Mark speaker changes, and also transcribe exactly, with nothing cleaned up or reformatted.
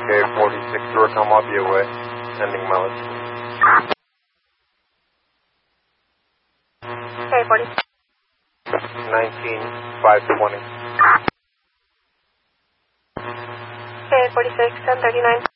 Speaker 1: K forty-six Racom, I'll be away. Sending mileage.
Speaker 2: K forty-six.
Speaker 1: nineteen five twenty.
Speaker 2: K forty-six, ten thirty-nine.